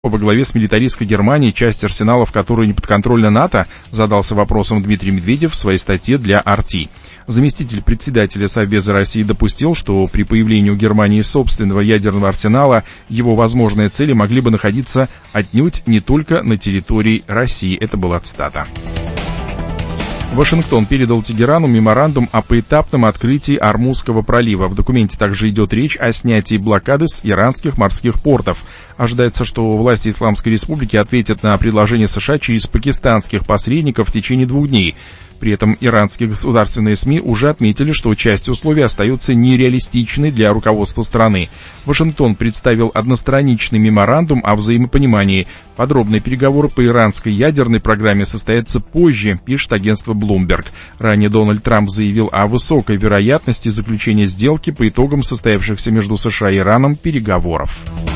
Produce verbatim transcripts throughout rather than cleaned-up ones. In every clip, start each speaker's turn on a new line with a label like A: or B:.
A: Во главе с милитаристской Германией, часть арсеналов, которую не подконтрольна НАТО, задался вопросом Дмитрий Медведев в своей статье для ар ти. Заместитель председателя Совбеза России допустил, что при появлении у Германии собственного ядерного арсенала его возможные цели могли бы находиться отнюдь не только на территории России. Это была цитата. Вашингтон передал Тегерану меморандум о поэтапном открытии Ормузского пролива. В документе также идет речь о снятии блокады с иранских морских портов. Ожидается, что власти Исламской Республики ответят на предложение США через пакистанских посредников в течение двух дней. При этом иранские государственные СМИ уже отметили, что часть условий остается нереалистичной для руководства страны. Вашингтон представил одностраничный меморандум о взаимопонимании. Подробные переговоры по иранской ядерной программе состоятся позже, пишет агентство Bloomberg. Ранее Дональд Трамп заявил о высокой вероятности заключения сделки по итогам состоявшихся между США и Ираном переговоров.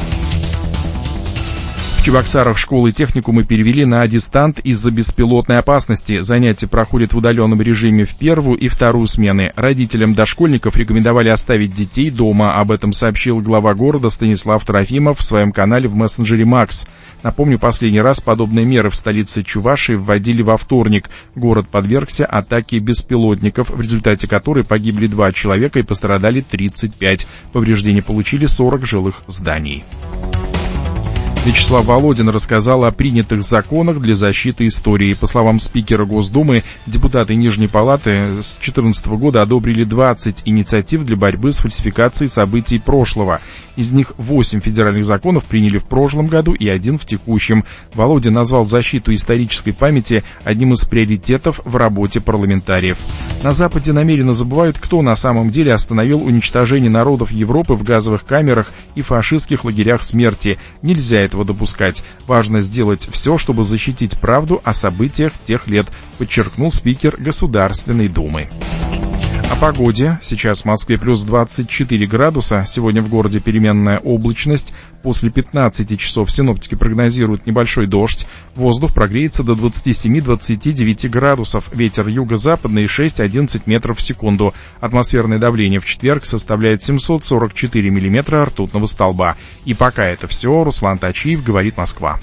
A: В Чебоксарах школы и техникумы перевели на дистант из-за беспилотной опасности. Занятия проходят в удаленном режиме в первую и вторую смены. Родителям дошкольников рекомендовали оставить детей дома. Об этом сообщил глава города Станислав Трофимов в своем канале в мессенджере Макс. Напомню, последний раз подобные меры в столице Чувашии вводили во вторник. Город подвергся атаке беспилотников, в результате которой погибли два человека и пострадали тридцать пять. Повреждения получили сорок жилых зданий. Вячеслав Володин рассказал о принятых законах для защиты истории. По словам спикера Госдумы, депутаты Нижней Палаты с две тысячи четырнадцатого года одобрили двадцать инициатив для борьбы с фальсификацией событий прошлого. Из них восемь федеральных законов приняли в прошлом году и один в текущем. Володин назвал защиту исторической памяти одним из приоритетов в работе парламентариев. На Западе намеренно забывают, кто на самом деле остановил уничтожение народов Европы в газовых камерах и фашистских лагерях смерти. Нельзя этого допускать. Важно сделать все, чтобы защитить правду о событиях тех лет, подчеркнул спикер Государственной Думы. О погоде. Сейчас в Москве плюс двадцать четыре градуса. Сегодня в городе переменная облачность. После пятнадцати часов синоптики прогнозируют небольшой дождь. Воздух прогреется до двадцати семи — двадцати девяти градусов. Ветер юго-западный шесть-одиннадцать метров в секунду. Атмосферное давление в четверг составляет семьсот сорок четыре миллиметра ртутного столба. И пока это все. Руслан Тачиев, говорит Москва.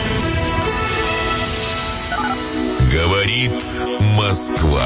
B: Говорит Москва.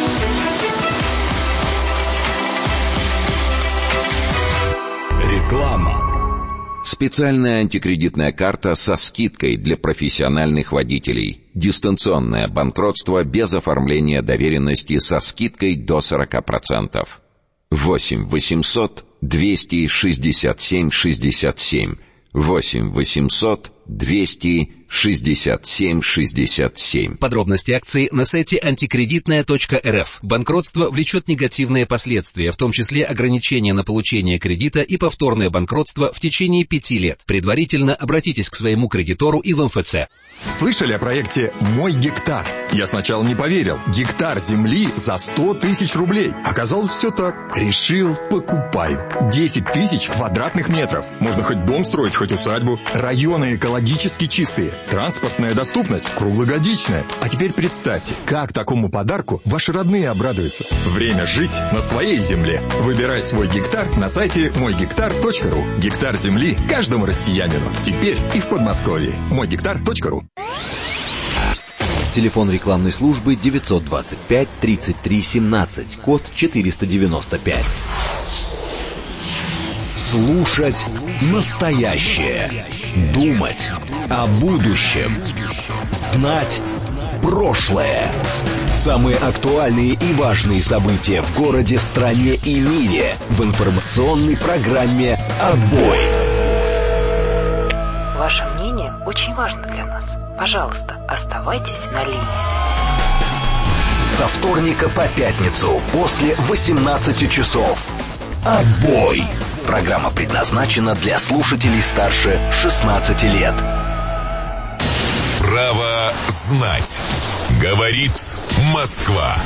B: Реклама.
C: Специальная антикредитная карта со скидкой для профессиональных водителей. Дистанционное банкротство без оформления доверенности со скидкой до сорока процентов. восемь восемьсот двести шестьдесят семь шестьдесят семь. восемь восемьсот двести шестьдесят семь шестьдесят семь.
D: Подробности акции на сайте антикредитная точка эр эф. Банкротство влечет негативные последствия, в том числе ограничения на получение кредита и повторное банкротство в течение пяти лет. Предварительно обратитесь к своему кредитору и в эм эф цэ.
E: Слышали о проекте «Мой гектар»? Я сначала не поверил. Гектар земли за сто тысяч рублей. Оказалось, все так. Решил, покупаю. десять тысяч квадратных метров. Можно хоть дом строить, хоть усадьбу. Районы экологически чистые. Транспортная доступность круглогодичная. А теперь представьте, как такому подарку ваши родные обрадуются. Время жить на своей земле. Выбирай свой гектар на сайте мой гектар точка ру. Гектар земли каждому россиянину. Теперь и в Подмосковье. мой гектар точка ру.
F: Телефон рекламной службы девятьсот двадцать пять тридцать три семнадцать, код четыреста девяносто пять.
B: Слушать настоящее. Думать о будущем. Знать прошлое. Самые актуальные и важные события в городе, стране и мире в информационной программе «Отбой».
G: Ваше мнение очень важно для нас. Пожалуйста, оставайтесь на линии.
B: Со вторника по пятницу после восемнадцати часов. «Отбой». Программа предназначена для слушателей старше шестнадцати лет. Право знать. Говорит Москва.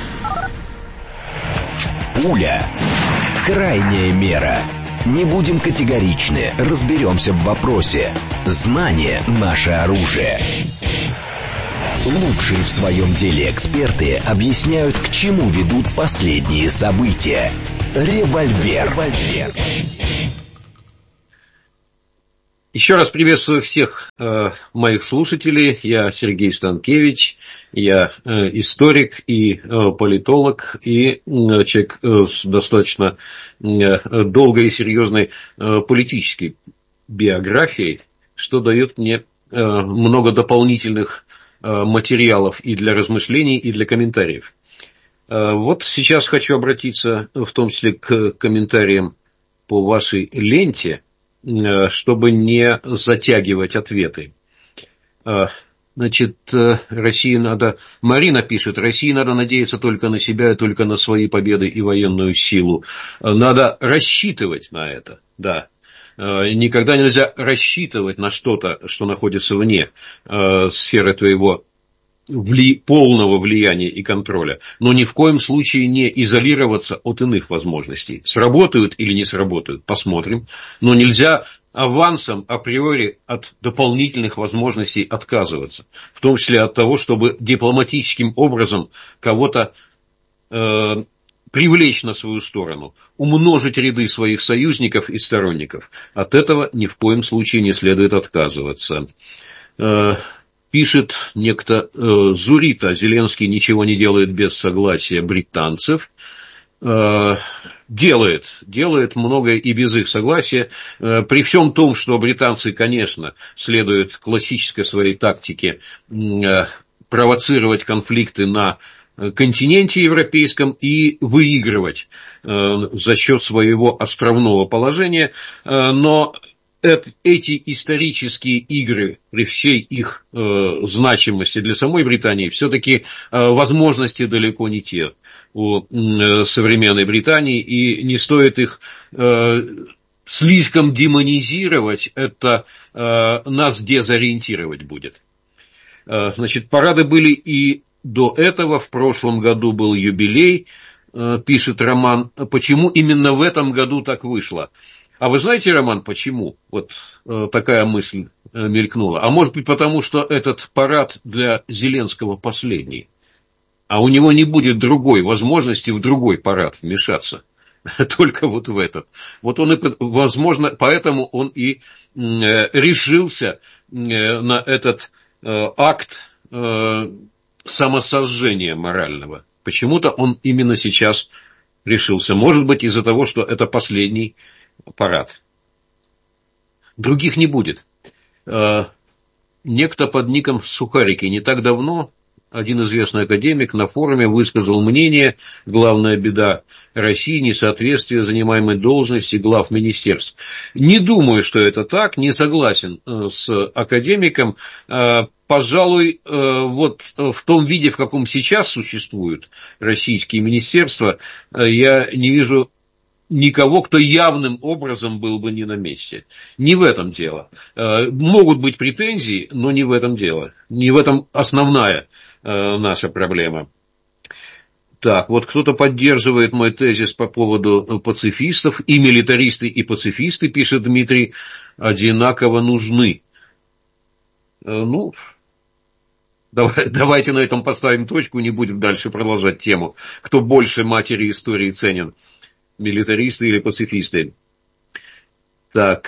B: Пуля. Крайняя мера. Не будем категоричны, разберемся в вопросе. Знание – наше оружие. Лучшие в своем деле эксперты объясняют, к чему ведут последние события. Револьвер. Револьвер.
H: Еще раз приветствую всех э, моих слушателей. Я Сергей Станкевич, я э, историк и э, политолог, и э, человек э, с достаточно э, долгой и серьезной э, политической биографией, что дает мне э, много дополнительных э, материалов и для размышлений, и для комментариев. Э, вот сейчас хочу обратиться в том числе к комментариям по вашей ленте, чтобы не затягивать ответы. Значит, России надо... Марина пишет, России надо надеяться только на себя и только на свои победы и военную силу. Надо рассчитывать на это, да. Никогда нельзя рассчитывать на что-то, что находится вне сферы твоего вли... полного влияния и контроля, но ни в коем случае не изолироваться от иных возможностей. Сработают или не сработают, посмотрим, но нельзя авансом априори от дополнительных возможностей отказываться, в том числе от того, чтобы дипломатическим образом кого-то э, привлечь на свою сторону, умножить ряды своих союзников и сторонников. От этого ни в коем случае не следует отказываться. Э, Пишет некто э, Зурита, Зеленский ничего не делает без согласия британцев. Э, делает, делает многое и без их согласия. Э, при всем том, что британцы, конечно, следуют классической своей тактике э, провоцировать конфликты на континенте европейском и выигрывать э, за счет своего островного положения, э, но эти исторические игры, при всей их э, значимости для самой Британии, все-таки э, возможности далеко не те у э, современной Британии, и не стоит их э, слишком демонизировать, это э, нас дезориентировать будет. Э, значит, парады были и до этого, в прошлом году был юбилей, э, пишет Роман. Почему именно в этом году так вышло? А вы знаете, Роман, почему? Вот э, такая мысль э, мелькнула. А может быть, потому что этот парад для Зеленского последний. А у него не будет другой возможности в другой парад вмешаться. Только вот в этот. Вот он и, возможно, поэтому он и э, решился э, на этот э, акт э, самосожжения морального. Почему-то он именно сейчас решился. Может быть, из-за того, что это последний парад. Других не будет. Некто под ником Сухарики не так давно, один известный академик, на форуме высказал мнение: главная беда России — несоответствие занимаемой должности глав министерств. Не думаю, что это так, не согласен с академиком. Пожалуй, вот в том виде, в каком сейчас существуют российские министерства, я не вижу никого, кто явным образом был бы не на месте. Не в этом дело. Могут быть претензии, но не в этом дело. Не в этом основная наша проблема. Так, вот кто-то поддерживает мой тезис по поводу пацифистов. И милитаристы, и пацифисты, пишет Дмитрий, одинаково нужны. Ну, давай, давайте на этом поставим точку, не будем дальше продолжать тему. Кто больше матери истории ценен? Милитаристы или пацифисты? Так,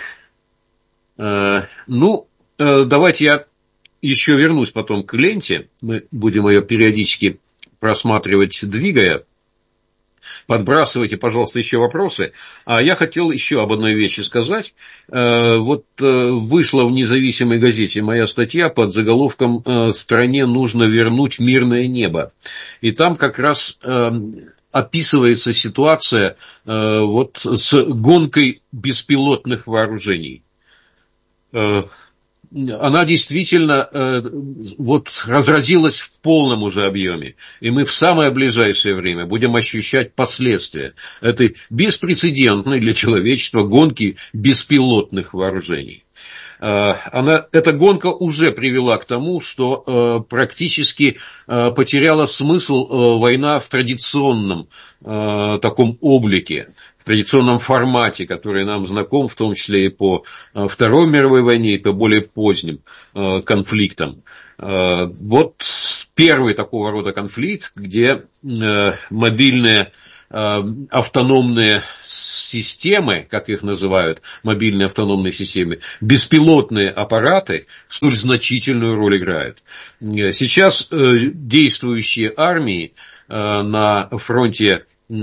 H: э, ну, э, давайте я еще вернусь потом к ленте. Мы будем ее периодически просматривать, двигая. Подбрасывайте, пожалуйста, еще вопросы. А я хотел еще об одной вещи сказать. Э, вот э, вышла в независимой газете моя статья под заголовком э, «Стране нужно вернуть мирное небо». И там как раз Э, описывается ситуация э, вот с гонкой беспилотных вооружений. Э, она действительно э, вот разразилась в полном уже объеме. И мы в самое ближайшее время будем ощущать последствия этой беспрецедентной для человечества гонки беспилотных вооружений. Она, эта гонка уже привела к тому, что э, практически э, потеряла смысл э, война в традиционном э, таком облике, в традиционном формате, который нам знаком, в том числе и по э, Второй мировой войне, и по более поздним э, конфликтам. Э, вот первый такого рода конфликт, где э, мобильные автономные системы, как их называют, мобильные автономные системы, беспилотные аппараты столь значительную роль играют. Сейчас действующие армии на фронте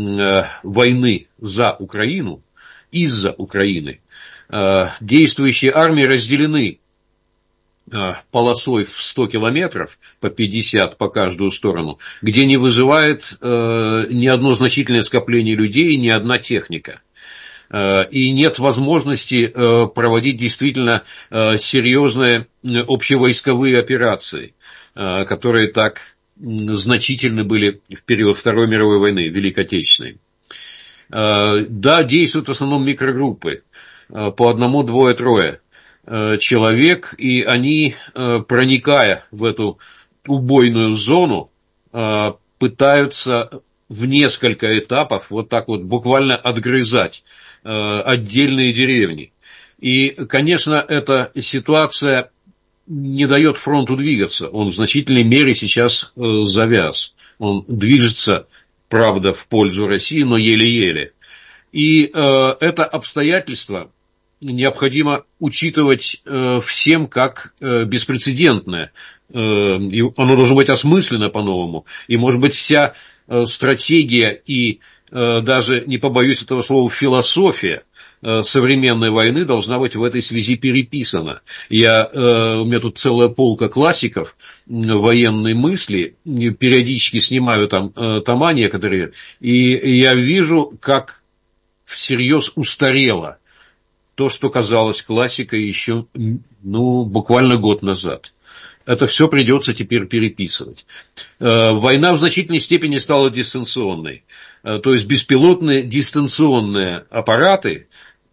H: войны за Украину, из-за Украины, действующие армии разделены полосой в сто километров, по пятьдесят по каждую сторону, где не вызывает э, ни одно значительное скопление людей, ни одна техника. Э, и нет возможности э, проводить действительно э, серьезные общевойсковые операции, э, которые так э, значительны были в период Второй мировой войны, Великой Отечественной. Э, да, действуют в основном микрогруппы, э, по одному, двое, трое человек, и они, проникая в эту убойную зону, пытаются в несколько этапов вот так вот буквально отгрызать отдельные деревни. И, конечно, эта ситуация не дает фронту двигаться. Он в значительной мере сейчас завяз. Он движется, правда, в пользу России, но еле-еле. И это обстоятельство необходимо учитывать э, всем как э, беспрецедентное. Э, и оно должно быть осмысленно по-новому. И, может быть, вся э, стратегия и э, даже, не побоюсь этого слова, философия э, современной войны должна быть в этой связи переписана. Я, э, у меня тут целая полка классиков э, военной мысли, периодически снимаю там э, тома некоторые, и я вижу, как всерьез устарело то, что казалось классикой еще, ну, буквально год назад. Это все придется теперь переписывать. Война в значительной степени стала дистанционной. То есть беспилотные дистанционные аппараты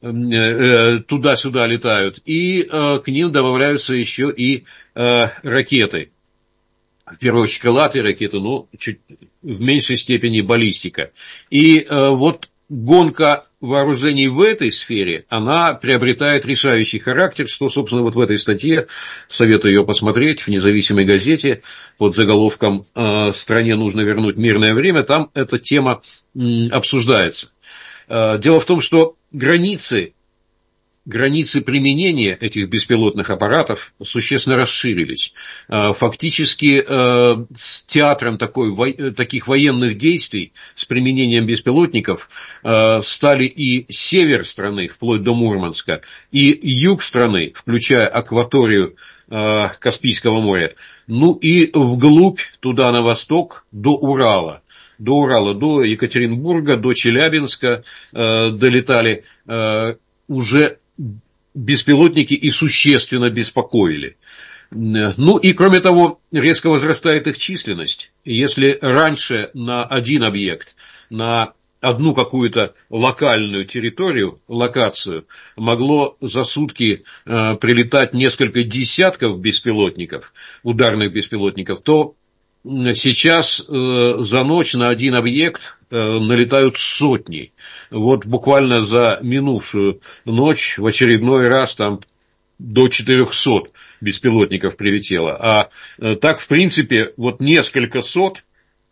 H: туда-сюда летают, и к ним добавляются еще и ракеты. В первую очередь крылатые ракеты, но чуть в меньшей степени баллистика. И вот гонка вооружений в этой сфере, она приобретает решающий характер, что, собственно, вот в этой статье, советую ее посмотреть, в независимой газете, под заголовком «Стране нужно вернуть мирное время», там эта тема обсуждается. Дело в том, что границы, границы применения этих беспилотных аппаратов существенно расширились. Фактически с театром такой, таких военных действий с применением беспилотников стали и север страны, вплоть до Мурманска, и юг страны, включая акваторию Каспийского моря, ну и вглубь, туда на восток, до Урала. До Урала, до Екатеринбурга, до Челябинска долетали уже беспилотники и существенно беспокоили. Ну и кроме того, резко возрастает их численность. Если раньше на один объект, на одну какую-то локальную территорию, локацию, могло за сутки э, прилетать несколько десятков беспилотников, ударных беспилотников, то сейчас э, за ночь на один объект э, налетают сотни. Вот буквально за минувшую ночь в очередной раз там до четырехсот беспилотников прилетело. А э, так, в принципе, вот несколько сот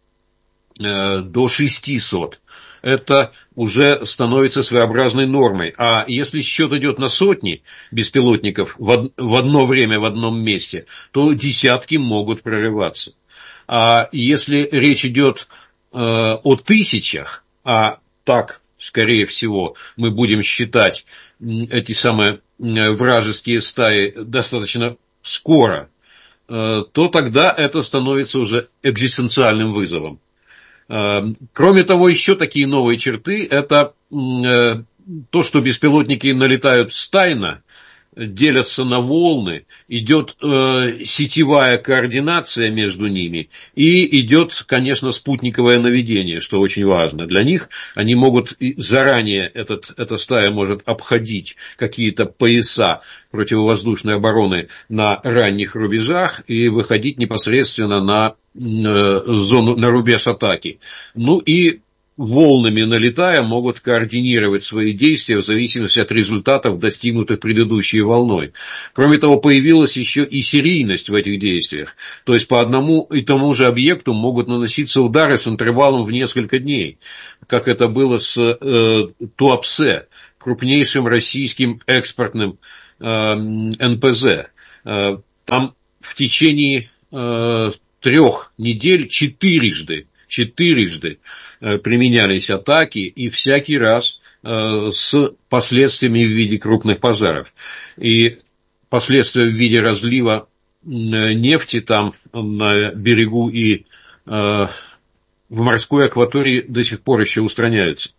H: э, до шестисот. Это уже становится своеобразной нормой. А если счет идет на сотни беспилотников в, в одно время в одном месте, то десятки могут прорываться. А если речь идет э, о тысячах, а так, скорее всего, мы будем считать эти самые вражеские стаи достаточно скоро, э, то тогда это становится уже экзистенциальным вызовом. Э, кроме того, еще такие новые черты – это э, то, что беспилотники налетают стайно, делятся на волны, идет э, сетевая координация между ними и идет, конечно, спутниковое наведение, что очень важно. Для них они могут заранее, этот, эта стая может обходить какие-то пояса противовоздушной обороны на ранних рубежах и выходить непосредственно на э, зону, на рубеж атаки. Ну и волнами налетая, могут координировать свои действия в зависимости от результатов, достигнутых предыдущей волной. Кроме того, появилась еще и серийность в этих действиях. То есть по одному и тому же объекту могут наноситься удары с интервалом в несколько дней, как это было с э, Туапсе, крупнейшим российским экспортным э, эн пэ зэ. Э, там в течение э, трех недель четырежды Четырежды применялись атаки, и всякий раз с последствиями в виде крупных пожаров. И последствия в виде разлива нефти там на берегу и в морской акватории до сих пор еще устраняются.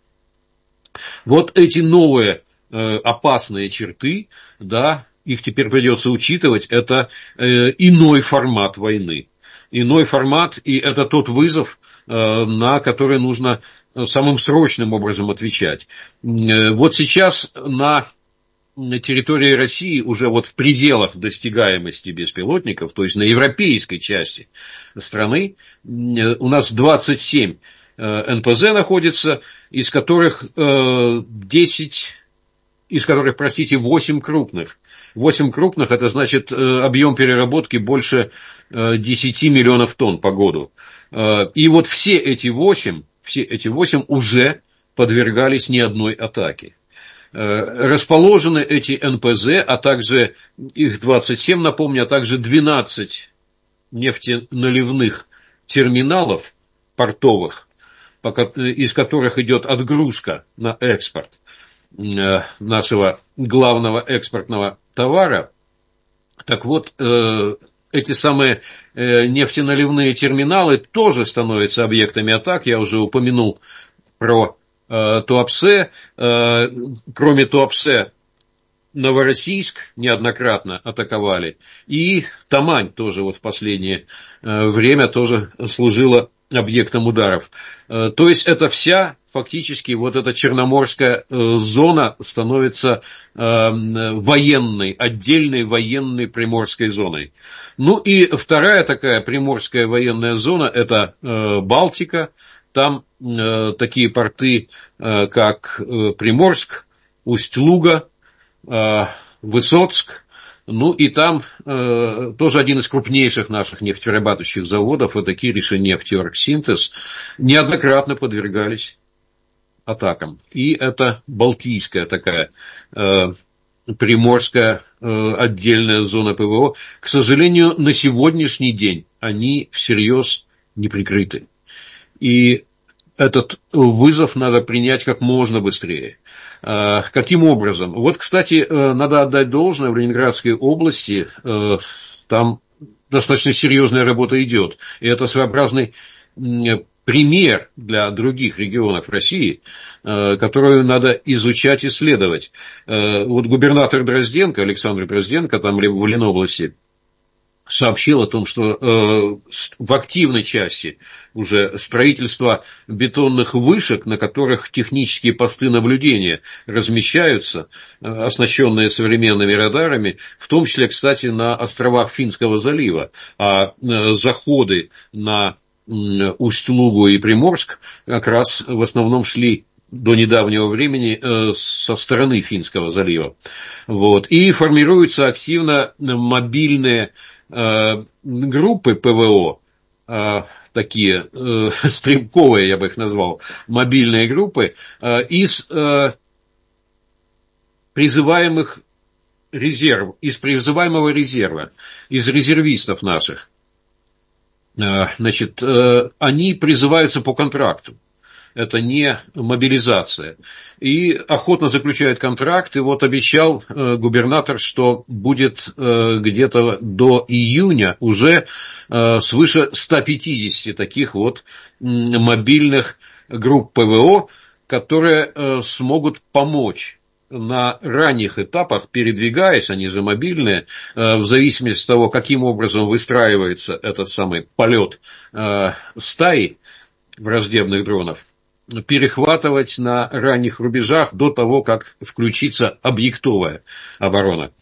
H: Вот эти новые опасные черты, да, их теперь придется учитывать, это иной формат войны. Иной формат, и это тот вызов, на который нужно самым срочным образом отвечать. Вот сейчас на территории России уже вот в пределах достигаемости беспилотников, то есть на европейской части страны, у нас двадцать семь эн пэ зэ находится, из которых десять, из которых, простите, восемь крупных. восемь крупных, это значит объем переработки больше десять миллионов тонн по году. И вот все эти восемь, все эти восемь уже подвергались не одной атаке. Расположены эти эн пэ зэ, а также их двадцать семь, напомню, а также двенадцать нефтеналивных терминалов портовых, из которых идет отгрузка на экспорт нашего главного экспортного товара. Так вот, эти самые нефтеналивные терминалы тоже становятся объектами атак. Я уже упомянул про Туапсе. Кроме Туапсе, Новороссийск неоднократно атаковали. И Тамань тоже вот в последнее время тоже служила объектом ударов. То есть это вся фактически вот эта черноморская зона становится военной, отдельной военной приморской зоной. Ну и вторая такая приморская военная зона – это Балтика. Там такие порты, как Приморск, Усть-Луга, Высоцк. Ну и там э, тоже один из крупнейших наших нефтеперерабатывающих заводов, это Кириши-нефть и Оргсинтез, неоднократно подвергались атакам. И это Балтийская такая э, приморская э, отдельная зона пэ вэ о. К сожалению, на сегодняшний день они всерьез не прикрыты. И этот вызов надо принять как можно быстрее. Каким образом? Вот, кстати, надо отдать должное, в Ленинградской области там достаточно серьезная работа идет. И это своеобразный пример для других регионов России, которую надо изучать, исследовать. Вот губернатор Дрозденко, Александр Дрозденко, там в Ленобласти, сообщил о том, что э, в активной части уже строительство бетонных вышек, на которых технические посты наблюдения размещаются, э, оснащенные современными радарами, в том числе, кстати, на островах Финского залива, а э, заходы на э, Усть-Лугу и Приморск как раз в основном шли до недавнего времени э, со стороны Финского залива. Вот. И формируются активно мобильные группы пэ вэ о, такие стрелковые, я бы их назвал, мобильные группы, из призываемых резерв, из призываемого резерва, из резервистов наших. Значит, они призываются по контракту. Это не мобилизация. И охотно заключают контракт. И вот обещал э, губернатор, что будет э, где-то до июня уже э, свыше ста пятидесяти таких вот э, мобильных групп пэ вэ о, которые э, смогут помочь на ранних этапах, передвигаясь, они же мобильные, э, в зависимости от того, каким образом выстраивается этот самый полет э, стаи враждебных дронов, перехватывать на ранних рубежах до того, как включится объектовая оборона.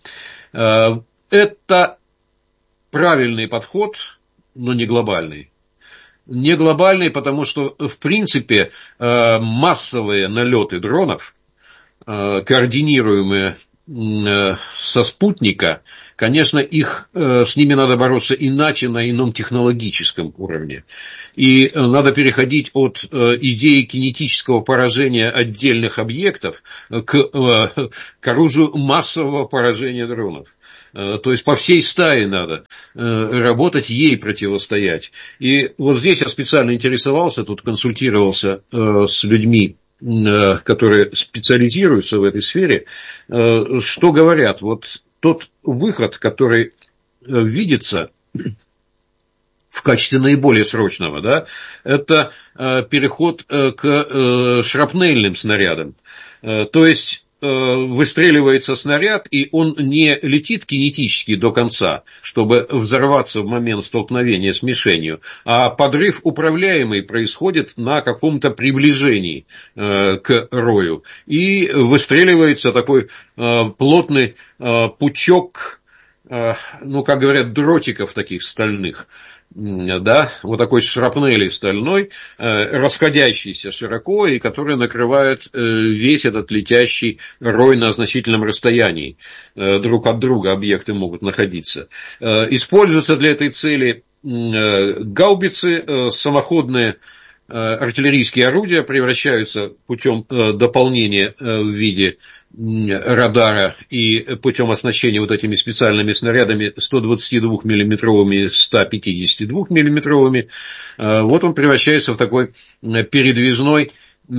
H: Это правильный подход, но не глобальный. Не глобальный, потому что, в принципе, массовые налеты дронов, координируемые со спутника, конечно, их, с ними надо бороться иначе, на ином технологическом уровне. И надо переходить от идеи кинетического поражения отдельных объектов к, к оружию массового поражения дронов. То есть по всей стае надо работать, ей противостоять. И вот здесь я специально интересовался, тут консультировался с людьми, которые специализируются в этой сфере, что говорят. Вот тот выход, который видится в качестве наиболее срочного, да, это переход к шрапнельным снарядам. То есть выстреливается снаряд, и он не летит кинетически до конца, чтобы взорваться в момент столкновения с мишенью, а подрыв управляемый происходит на каком-то приближении э, к рою. И выстреливается такой э, плотный э, пучок, э, ну, как говорят, дротиков таких стальных. Да, вот такой шрапнели стальной, расходящийся широко, и который накрывает весь этот летящий рой на значительном расстоянии. Друг от друга объекты могут находиться. Используются для этой цели гаубицы, самоходные артиллерийские орудия, превращаются путем дополнения в виде радара и путем оснащения вот этими специальными снарядами сто двадцать два миллиметровыми, сто пятьдесят два миллиметровыми, вот он превращается в такой передвижной,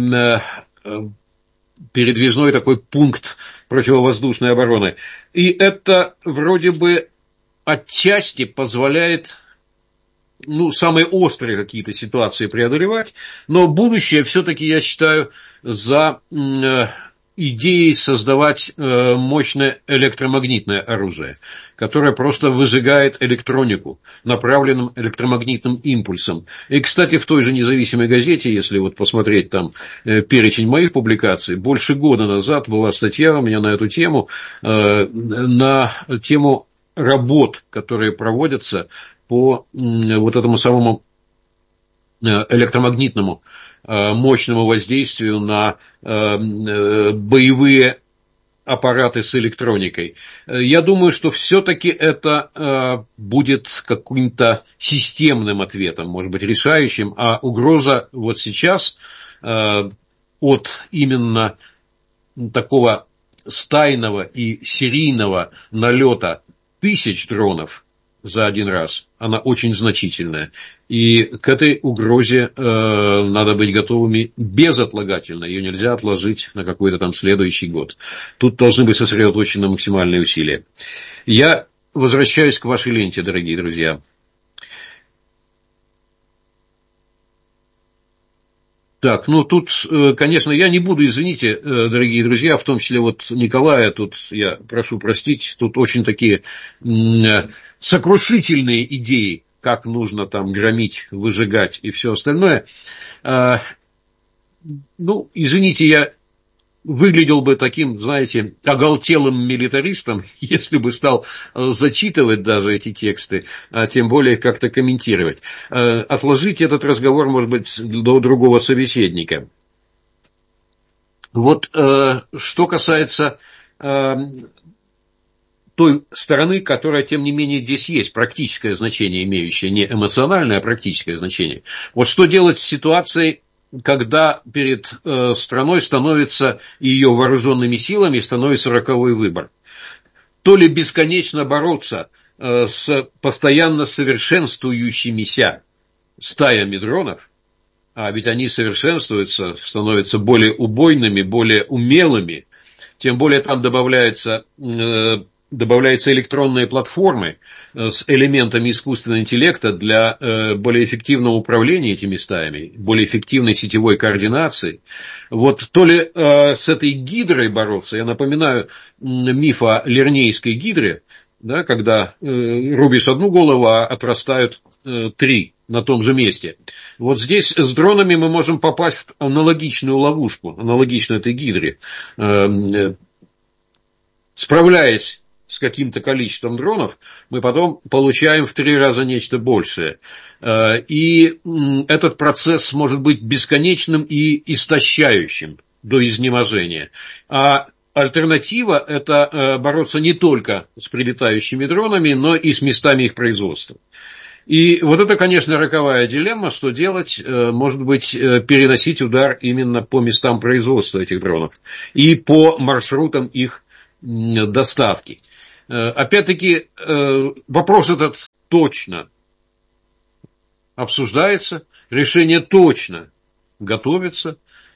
H: передвижной такой пункт противовоздушной обороны. И это вроде бы отчасти позволяет, ну, самые острые какие-то ситуации преодолевать, но будущее все-таки, я считаю, за идеей создавать мощное электромагнитное оружие, которое просто выжигает электронику направленным электромагнитным импульсом. И, кстати, в той же независимой газете, если вот посмотреть там перечень моих публикаций, больше года назад была статья у меня на эту тему, на тему работ, которые проводятся по вот этому самому электромагнитному мощному воздействию на боевые аппараты с электроникой. Я думаю, что все-таки это будет каким-то системным ответом, может быть, решающим, а угроза вот сейчас от именно такого стайного и серийного налета тысяч дронов за один раз, она очень значительная. И к этой угрозе э, надо быть готовыми безотлагательно. Ее нельзя отложить на какой-то там следующий год. Тут должны быть сосредоточены максимальные усилия. Я возвращаюсь к вашей ленте, дорогие друзья. Так, ну тут, конечно, я не буду, извините, дорогие друзья, в том числе вот Николая, тут я прошу простить, тут очень такие сокрушительные идеи, как нужно там громить, выжигать и все остальное. Ну, извините, я выглядел бы таким, знаете, оголтелым милитаристом, если бы стал зачитывать даже эти тексты, а тем более как-то комментировать. Отложить этот разговор, может быть, до другого собеседника. Вот что касается той стороны, которая, тем не менее, здесь есть, практическое значение имеющее, не эмоциональное, а практическое значение. Вот что делать с ситуацией, когда перед э, страной становится, ее вооруженными силами становится роковой выбор. То ли бесконечно бороться э, с постоянно совершенствующимися стаями дронов, а ведь они совершенствуются, становятся более убойными, более умелыми, тем более там добавляются, э, добавляются электронные платформы с элементами искусственного интеллекта для э, более эффективного управления этими стаями, более эффективной сетевой координации. Вот то ли э, с этой гидрой бороться, я напоминаю миф о лернейской гидре, да, когда э, рубишь одну голову, а отрастают э, три на том же месте. Вот здесь с дронами мы можем попасть в аналогичную ловушку, аналогичную этой гидре, э, э, справляясь с каким-то количеством дронов, мы потом получаем в три раза нечто большее. И этот процесс может быть бесконечным и истощающим до изнеможения. А альтернатива – это бороться не только с прилетающими дронами, но и с местами их производства. И вот это, конечно, роковая дилемма, что делать, может быть, переносить удар именно по местам производства этих дронов и по маршрутам их доставки. Опять-таки, вопрос этот точно обсуждается, решение точно готовится,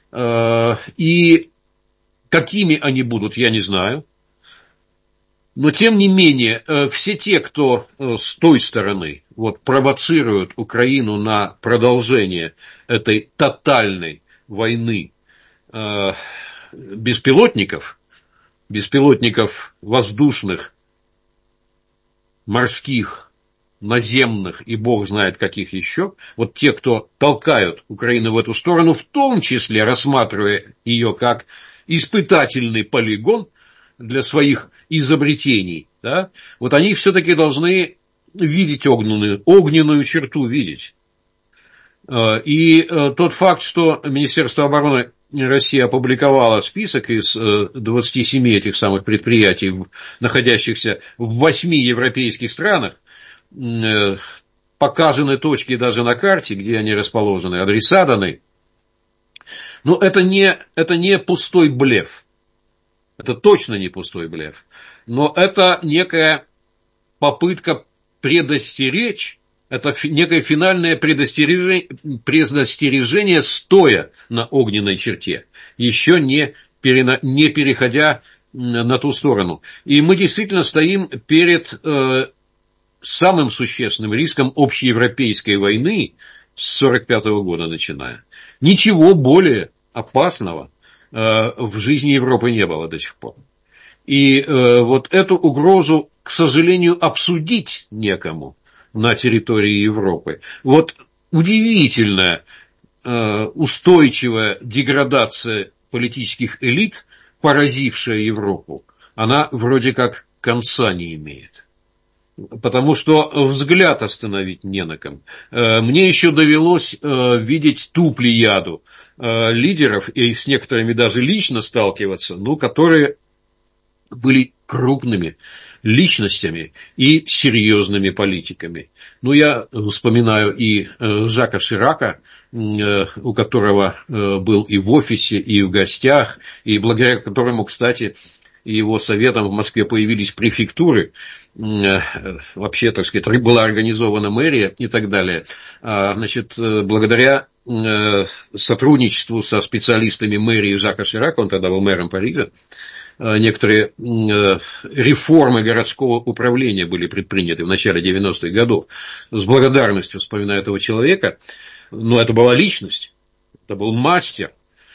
H: и какими они будут, я не знаю. Но, тем не менее, все те, кто с той стороны вот, провоцируют Украину на продолжение этой тотальной войны беспилотников, беспилотников воздушных, морских, наземных и бог знает каких еще, вот те, кто толкают Украину в эту сторону, в том числе рассматривая ее как испытательный полигон для своих изобретений, да, вот они все-таки должны видеть огненную, огненную черту, видеть. И тот факт, что Министерство обороны России опубликовало список из двадцати семи этих самых предприятий, находящихся в восьми европейских странах, показаны точки даже на карте, где они расположены, адреса даны. Но это не, это не пустой блеф. Это точно не пустой блеф. Но это некая попытка предостеречь, это некое финальное предостережение, предостережение стоя на огненной черте, еще не, перена, не переходя на ту сторону. И мы действительно стоим перед э, самым существенным риском общеевропейской войны с сорок пятого года начиная. Ничего более опасного э, в жизни Европы не было до сих пор. И э, вот эту угрозу, к сожалению, обсудить некому на территории Европы. Вот удивительная э, устойчивая деградация политических элит, поразившая Европу, она вроде как конца не имеет. Потому что взгляд остановить не на ком. Мне еще довелось видеть ту плеяду лидеров, и с некоторыми даже лично сталкиваться, ну, которые были крупными личностями и серьезными политиками. Ну, я вспоминаю и Жака Ширака, у которого был и в офисе, и в гостях, и благодаря которому, кстати, его советом в Москве появились префектуры, вообще, так сказать, была организована мэрия и так далее. Значит, благодаря сотрудничеству со специалистами мэрии Жака Ширака, он тогда был мэром Парижа, некоторые реформы городского управления были предприняты в начале девяностых годов. С благодарностью вспоминаю этого человека, но это была личность, это был мастер,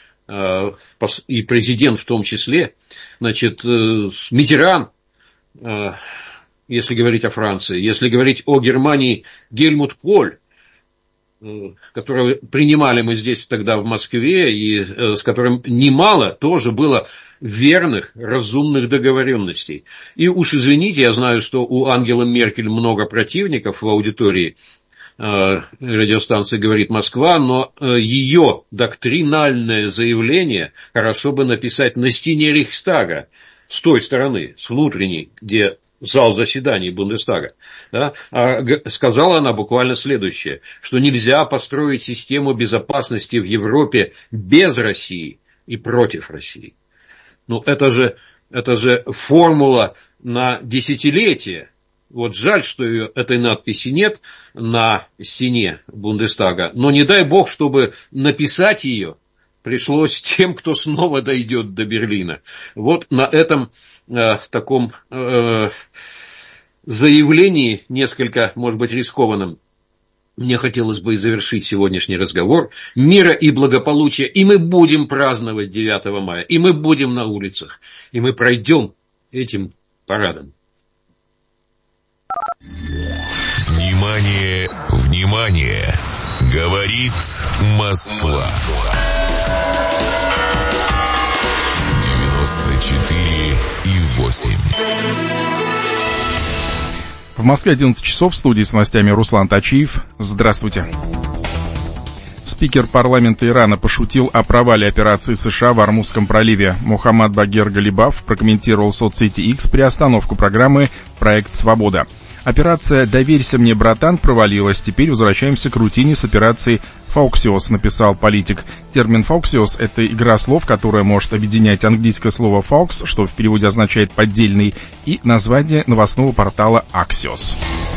H: и президент в том числе. Значит, Миттеран, если говорить о Франции, если говорить о Германии, Гельмут Коль, которого принимали мы здесь тогда в Москве, и с которым немало тоже было верных, разумных договоренностей. И уж извините, я знаю, что у Ангелы Меркель много противников в аудитории радиостанции «Говорит Москва», но ее доктринальное заявление хорошо бы написать на стене Рейхстага, с той стороны, с внутренней, где зал заседаний Бундестага. Да? А сказала она буквально следующее, что нельзя построить систему безопасности в Европе без России и против России. Ну, это же, это же формула на десятилетия. Вот жаль, что ее, этой надписи нет на стене Бундестага, но не дай бог, чтобы написать ее пришлось тем, кто снова дойдет до Берлина. Вот на этом э, таком э, заявлении, несколько, может быть, рискованном, мне хотелось бы и завершить сегодняшний разговор. Мира и благополучия, и мы будем праздновать девятого мая, и мы будем на улицах, и мы пройдем этим парадом.
I: Внимание, внимание! Говорит Москва. девяносто четыре и восемь.
A: В Москве одиннадцать часов, в студии с новостями Руслан Тачиев. Здравствуйте. Спикер парламента Ирана пошутил о провале операции США в Ормузском проливе. Мухаммад Багир Галибаф прокомментировал в соцсети X приостановку программы «Проект Свобода». Операция «Доверься мне, братан» провалилась. Теперь возвращаемся к рутине с операцией «Фауксиос», написал политик. Термин «Фауксиос» — это игра слов, которая может объединять английское слово «фаукс», что в переводе означает «поддельный», и название новостного портала «Аксиос».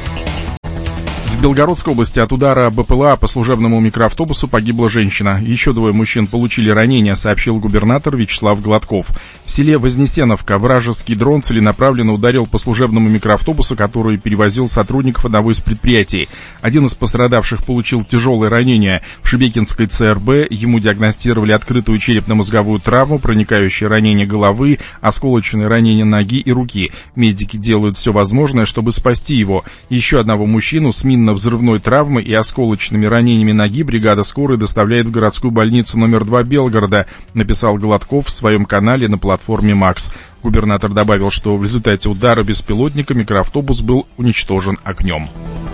A: В Белгородской области от удара БПЛА по служебному микроавтобусу погибла женщина. Еще двое мужчин получили ранения, сообщил губернатор Вячеслав Гладков. В селе Вознесеновка вражеский дрон целенаправленно ударил по служебному микроавтобусу, который перевозил сотрудников одного из предприятий. Один из пострадавших получил тяжелое ранение. В Шебекинской ЦРБ ему диагностировали открытую черепно-мозговую травму, проникающее ранение головы, осколочные ранения ноги и руки. Медики делают все возможное, чтобы спасти его. Еще одного мужчину с минно-взрывной травмой и осколочными ранениями ноги бригада скорой доставляет в городскую больницу номер два Белгорода, написал Гладков в своем канале на платформе Макс. Губернатор добавил, что в результате удара беспилотника микроавтобус был уничтожен огнем.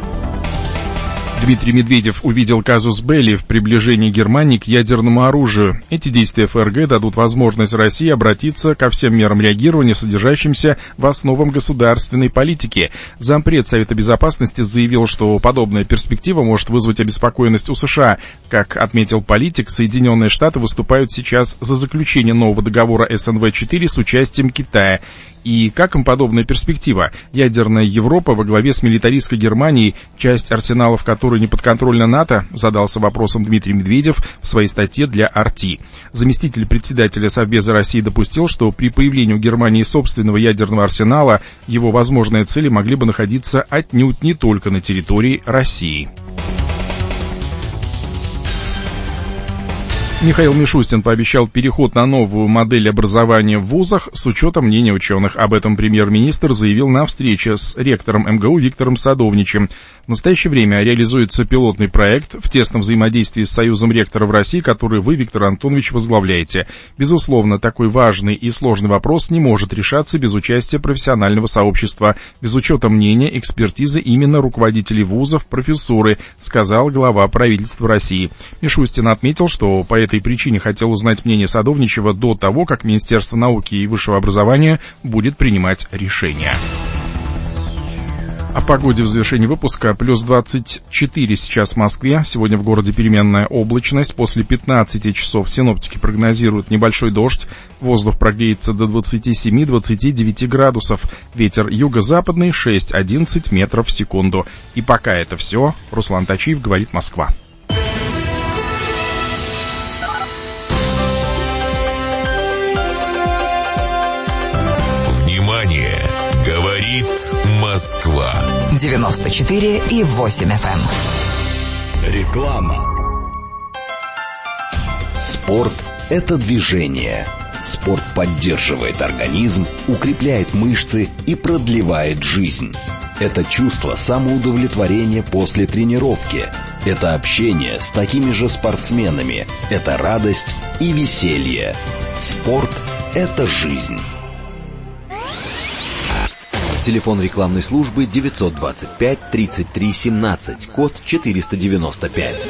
A: Дмитрий Медведев увидел казус белли в приближении Германии к ядерному оружию. Эти действия ФРГ дадут возможность России обратиться ко всем мерам реагирования, содержащимся в основах государственной политики. Зампред Совета Безопасности заявил, что подобная перспектива может вызвать обеспокоенность у США. Как отметил политик, Соединенные Штаты выступают сейчас за заключение нового договора эс эн вэ четыре с участием Китая. И как им подобная перспектива? Ядерная Европа во главе с милитаристской Германией, часть арсеналов которой не подконтрольна НАТО, задался вопросом Дмитрий Медведев в своей статье для эр ти. Заместитель председателя Совбеза России допустил, что при появлении у Германии собственного ядерного арсенала его возможные цели могли бы находиться отнюдь не только на территории России. Михаил Мишустин пообещал переход на новую модель образования в вузах с учетом мнения ученых. Об этом премьер-министр заявил на встрече с ректором эм гэ у Виктором Садовничем. В настоящее время реализуется пилотный проект в тесном взаимодействии с Союзом ректоров России, который вы, Виктор Антонович, возглавляете. Безусловно, такой важный и сложный вопрос не может решаться без участия профессионального сообщества, без учета мнения, экспертизы именно руководителей вузов, профессуры, сказал глава правительства России. Мишустин отметил, что по этой причине хотел узнать мнение Садовничева до того, как Министерство науки и высшего образования будет принимать решения. О погоде в завершении выпуска. Плюс двадцать четыре сейчас в Москве. Сегодня в городе переменная облачность. После пятнадцати часов синоптики прогнозируют небольшой дождь. Воздух прогреется до двадцати семи — двадцати девяти градусов. Ветер юго-западный шесть-одиннадцать метров в секунду. И пока это все. Руслан Тачиев, говорит Москва.
I: Говорит Москва.
J: девяносто четыре и восемь эф эм.
B: Реклама. Спорт – это движение. Спорт поддерживает организм, укрепляет мышцы и продлевает жизнь. Это чувство самоудовлетворения после тренировки. Это общение с такими же спортсменами. Это радость и веселье. Спорт – это жизнь.
F: Телефон рекламной службы девятьсот двадцать пять тридцать три семнадцать, код четыреста девяносто пять.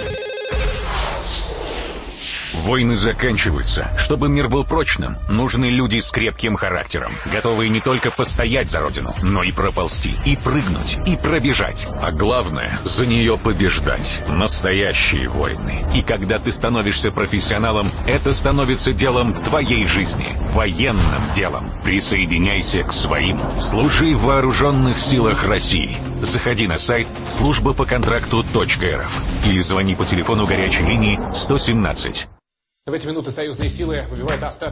K: Войны заканчиваются. Чтобы мир был прочным, нужны люди с крепким характером, готовые не только постоять за родину, но и проползти, и прыгнуть, и пробежать. А главное, за нее побеждать. Настоящие войны. И когда ты становишься профессионалом, это становится делом твоей жизни. Военным делом. Присоединяйся к своим. Служи в вооруженных силах России. Заходи на сайт служба по контракту точка эр эф или звони по телефону горячей линии сто семнадцать.
L: В эти минуты союзные силы выбивают остатки